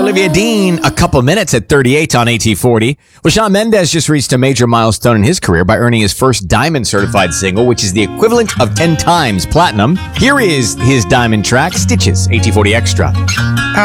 Olivia Dean, a couple minutes at 38 on AT40. Well, Shawn Mendes just reached a major milestone in his career by earning his first Diamond certified single, which is the equivalent of 10 times platinum. Here is his Diamond track, Stitches, AT40 Extra.